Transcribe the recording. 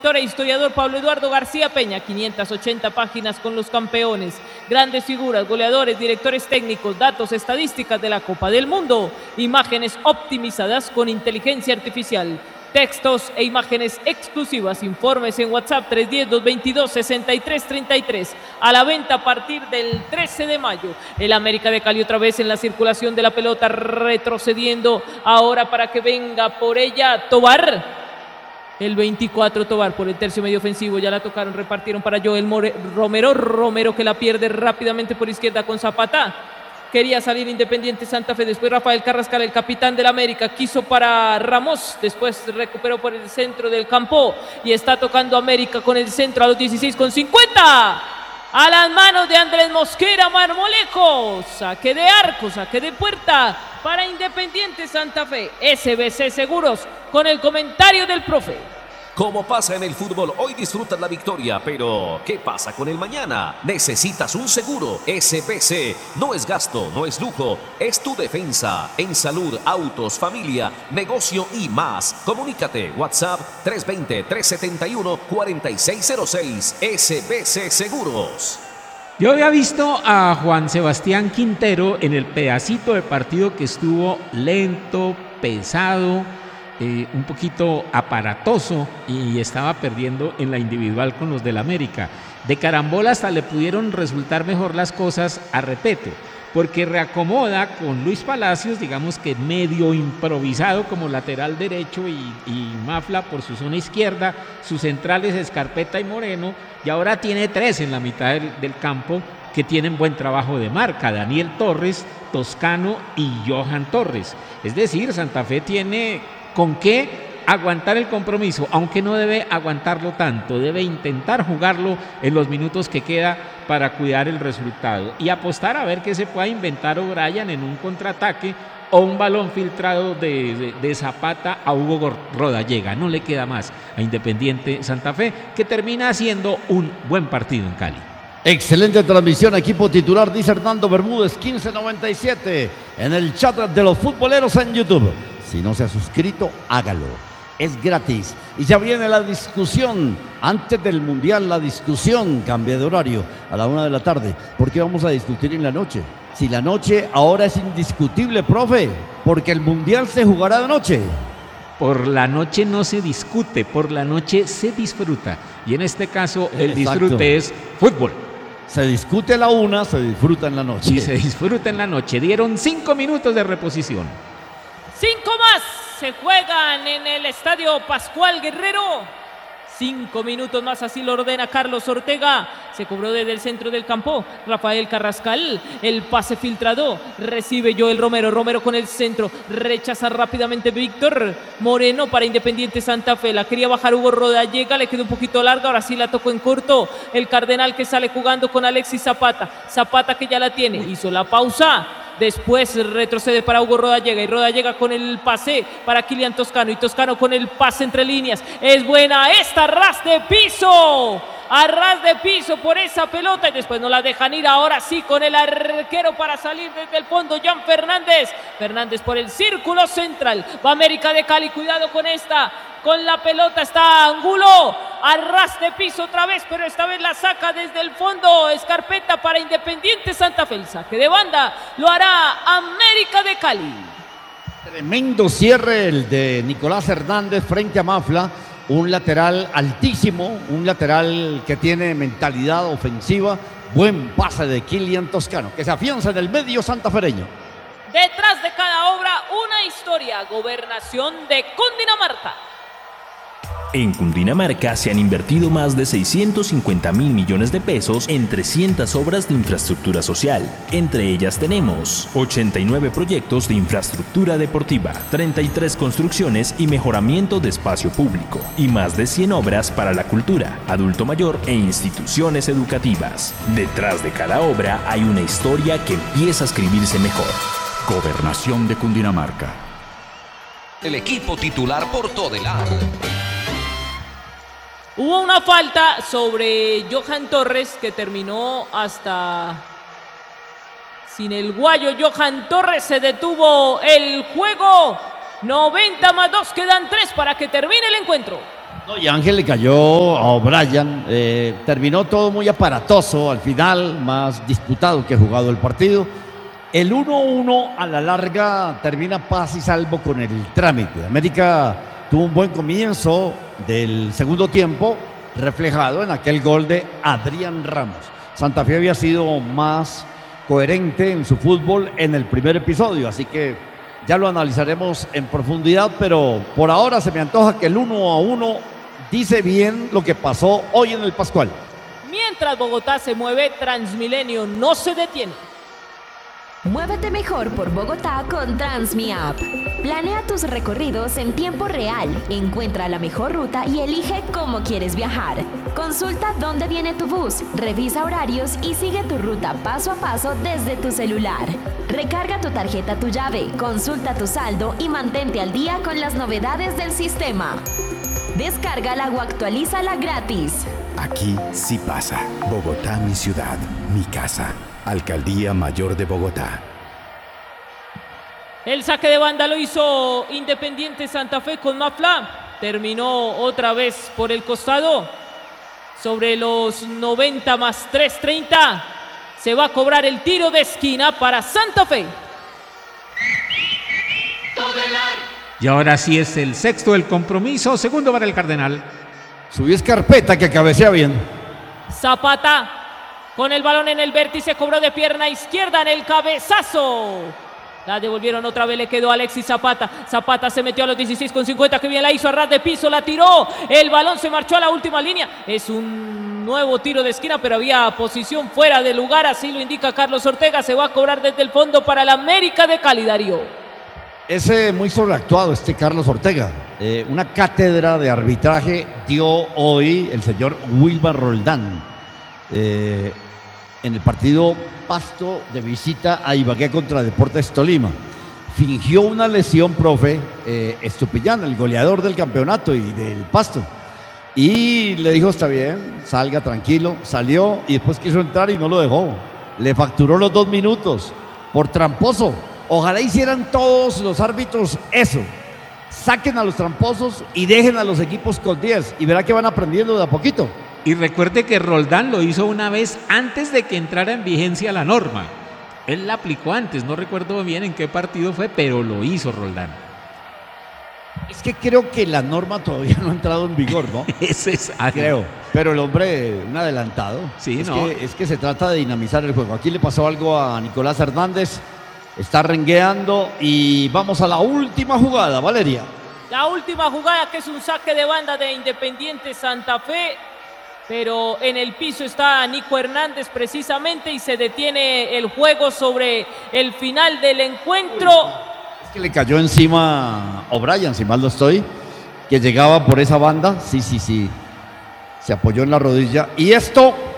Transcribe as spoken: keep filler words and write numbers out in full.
E historiador Pablo Eduardo García Peña, quinientas ochenta páginas con los campeones, grandes figuras, goleadores, directores técnicos, datos, estadísticas de la Copa del Mundo, imágenes optimizadas con inteligencia artificial, textos e imágenes exclusivas, informes en WhatsApp tres uno cero, dos dos dos, seis tres tres tres, a la venta a partir del trece de mayo. El América de Cali otra vez en la circulación de la pelota, retrocediendo ahora para que venga por ella Tobar. El veinticuatro Tobar por el tercio medio ofensivo, ya la tocaron, repartieron para Joel More, Romero, Romero que la pierde rápidamente por izquierda con Zapata. Quería salir Independiente Santa Fe, después Rafael Carrascal, el capitán del América, quiso para Ramos, después recuperó por el centro del campo y está tocando América con el centro a los dieciséis con cincuenta. A las manos de Andrés Mosquera, Marmolejo, saque de arco, saque de puerta para Independiente Santa Fe. S B C Seguros, con el comentario del profe. Como pasa en el fútbol, hoy disfrutas la victoria, pero ¿qué pasa con el mañana? Necesitas un seguro. S B C no es gasto, no es lujo, es tu defensa. En salud, autos, familia, negocio y más. Comunícate, WhatsApp tres dos cero, tres siete uno, cuatro seis cero seis. S B C Seguros. Yo había visto a Juan Sebastián Quintero en el pedacito de partido que estuvo lento, pesado, Eh, un poquito aparatoso y estaba perdiendo en la individual con los del América. De carambola hasta le pudieron resultar mejor las cosas a Repeto, porque reacomoda con Luis Palacios, digamos que medio improvisado como lateral derecho y, y Mafla por su zona izquierda, sus centrales Escarpeta y Moreno, y ahora tiene tres en la mitad del, del campo que tienen buen trabajo de marca, Daniel Torres, Toscano y Johan Torres. Es decir, Santa Fe tiene con qué aguantar el compromiso, aunque no debe aguantarlo tanto, debe intentar jugarlo en los minutos que queda para cuidar el resultado y apostar a ver qué se pueda inventar O'Brien en un contraataque o un balón filtrado de, de, de Zapata a Hugo Rodallega. No le queda más a Independiente Santa Fe, que termina haciendo un buen partido en Cali. Excelente transmisión, equipo titular, dice Hernando Bermúdez, quince noventa y siete, en el chat de los futboleros en YouTube. Si no se ha suscrito, hágalo. Es gratis. Y ya viene la discusión. Antes del Mundial, la discusión cambia de horario a la una de la tarde. ¿Por qué vamos a discutir en la noche? Si la noche ahora es indiscutible, profe, porque el Mundial se jugará de noche. Por la noche no se discute, por la noche se disfruta. Y en este caso, el Exacto. disfrute es fútbol. Se discute a la una, se disfruta en la noche. Y se disfruta en la noche. Dieron cinco minutos de reposición. Cinco más se juegan en el estadio Pascual Guerrero. Cinco minutos más, así lo ordena Carlos Ortega. Se cobró desde el centro del campo Rafael Carrascal. El pase filtrado. Recibe Joel Romero. Romero con el centro. Rechaza rápidamente Víctor Moreno para Independiente Santa Fe. La quería bajar Hugo Rodallega. Le quedó un poquito larga. Ahora sí la tocó en corto. El Cardenal que sale jugando con Alexis Zapata. Zapata que ya la tiene. Hizo la pausa. Después retrocede para Hugo Rodallega y Rodallega con el pase para Kylian Toscano y Toscano con el pase entre líneas. Es buena esta, ras de piso, a ras de piso por esa pelota y después no la dejan ir. Ahora sí con el arquero para salir desde el fondo, Jan Fernández. Fernández por el círculo central. Va América de Cali, cuidado con esta. Con la pelota está Angulo, a ras de piso otra vez, pero esta vez la saca desde el fondo. Escarpeta para Independiente Santa Fe. El saque de banda lo hará América de Cali. Tremendo cierre el de Nicolás Hernández frente a Mafla. Un lateral altísimo, un lateral que tiene mentalidad ofensiva. Buen pase de Kylian Toscano, que se afianza en el medio santafereño. Detrás de cada obra, una historia. Gobernación de Cundinamarca. En Cundinamarca se han invertido más de seiscientos cincuenta mil millones de pesos en trescientas obras de infraestructura social. Entre ellas tenemos ochenta y nueve proyectos de infraestructura deportiva, treinta y tres construcciones y mejoramiento de espacio público, y más de cien obras para la cultura, adulto mayor e instituciones educativas. Detrás de cada obra hay una historia que empieza a escribirse mejor. Gobernación de Cundinamarca. El equipo titular por Todelar. Hubo una falta sobre Johan Torres que terminó hasta sin el guayo. Johan Torres, se detuvo el juego. noventa más dos, quedan tres para que termine el encuentro. No, y Ángel le cayó a O'Brien. Eh, terminó todo muy aparatoso al final, más disputado que jugado el partido. El uno uno a la larga termina paz y salvo con el trámite. América tuvo un buen comienzo del segundo tiempo, reflejado en aquel gol de Adrián Ramos. Santa Fe había sido más coherente en su fútbol en el primer episodio, así que ya lo analizaremos en profundidad, pero por ahora se me antoja que el uno a uno dice bien lo que pasó hoy en el Pascual. Mientras Bogotá se mueve, Transmilenio no se detiene. Muévete mejor por Bogotá con TransmiApp. Planea tus recorridos en tiempo real, encuentra la mejor ruta y elige cómo quieres viajar. Consulta dónde viene tu bus, revisa horarios y sigue tu ruta paso a paso desde tu celular. Recarga tu tarjeta Tu Llave, consulta tu saldo y mantente al día con las novedades del sistema. Descárgala o actualízala gratis. Aquí sí pasa. Bogotá, mi ciudad, mi casa. Alcaldía Mayor de Bogotá. El saque de banda lo hizo Independiente Santa Fe con Mafla. Terminó otra vez por el costado. Sobre los noventa más tres, treinta. Se va a cobrar el tiro de esquina para Santa Fe. Y ahora sí es el sexto del compromiso, segundo para el Cardenal. Subió Escarpeta que cabecea bien. Zapata con el balón en el vértice, cobró de pierna izquierda en el cabezazo. La devolvieron otra vez, le quedó a Alexis Zapata. Zapata se metió a los dieciséis con cincuenta, que bien la hizo a ras de piso, la tiró. El balón se marchó a la última línea. Es un nuevo tiro de esquina, pero había posición fuera de lugar, así lo indica Carlos Ortega. Se va a cobrar desde el fondo para el América de Cali, Darío. Ese muy sobreactuado este Carlos Ortega. Eh, una cátedra de arbitraje dio hoy el señor Wilmar Roldán. Eh, en el partido Pasto de visita a Ibagué contra Deportes Tolima. Fingió una lesión, profe, eh, Estupillán, el goleador del campeonato y del Pasto. Y le dijo, está bien, salga tranquilo. Salió y después quiso entrar y no lo dejó. Le facturó los dos minutos por tramposo. Ojalá hicieran todos los árbitros eso. Saquen a los tramposos y dejen a los equipos con diez. Y verá que van aprendiendo de a poquito. Y recuerde que Roldán lo hizo una vez antes de que entrara en vigencia la norma. Él la aplicó antes, no recuerdo bien en qué partido fue, pero lo hizo Roldán. Es que creo que la norma todavía no ha entrado en vigor, ¿no? Ese es creo. Pero el hombre, un adelantado. Sí, es no. Que, es que se trata de dinamizar el juego. Aquí le pasó algo a Nicolás Hernández. Está rengueando y vamos a la última jugada, Valeria. La última jugada, que es un saque de banda de Independiente Santa Fe. Pero en el piso está Nico Hernández precisamente y se detiene el juego sobre el final del encuentro. Es que le cayó encima O'Brien, si mal no estoy, que llegaba por esa banda. Sí, sí, sí. Se apoyó en la rodilla. Y esto